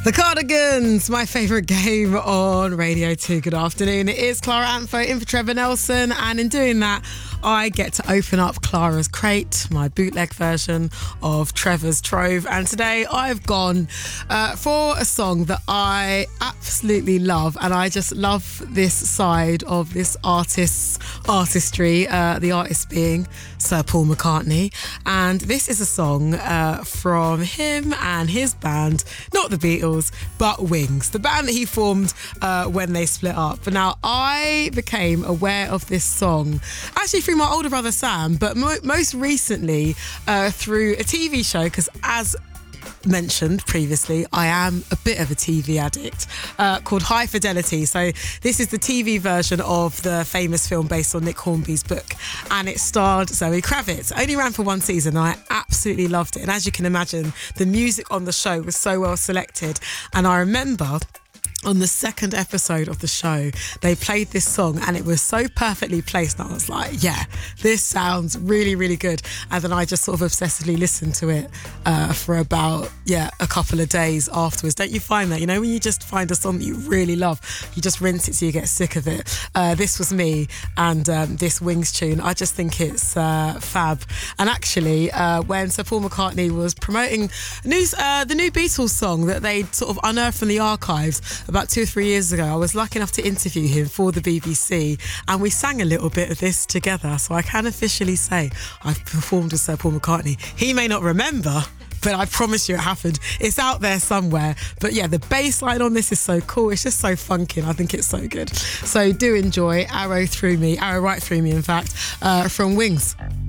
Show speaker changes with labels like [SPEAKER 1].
[SPEAKER 1] The Cardigans, my favourite game on Radio 2. Good afternoon. It is Clara Antho in for Trevor Nelson, and in doing that, I get to open up Clara's Crate, my bootleg version of Trevor's Trove. And today I've gone for a song that I absolutely love, and I just love this side of this artist's artistry, the artist being Sir Paul McCartney. And this is a song from him and his band, not the Beatles, but Wings, the band that he formed when they split up. But now I became aware of this song actually through my older brother Sam, but most recently through a TV show, because as mentioned previously, I am a bit of a TV addict, called High Fidelity. So this is the TV version of the famous film based on Nick Hornby's book, and it starred Zoe Kravitz. It only ran for one season and I absolutely loved it, and as you can imagine, the music on the show was so well selected. And I remember on the second episode of the show, they played this song and it was so perfectly placed. And I was like, yeah, this sounds really, really good. And then I just sort of obsessively listened to it for about, a couple of days afterwards. Don't you find that? You know, when you just find a song that you really love, you just rinse it till you get sick of it. This was me and this Wings tune. I just think it's fab. And actually, when Sir Paul McCartney was promoting the new Beatles song that they sort of unearthed from the archives about 2 or 3 years ago, I was lucky enough to interview him for the BBC, and we sang a little bit of this together. So I can officially say I've performed with Sir Paul McCartney. He may not remember, but I promise you it happened. It's out there somewhere. But yeah, the bass line on this is so cool. It's just so funky, and I think it's so good. So do enjoy Arrow Right Through Me, in fact, from Wings.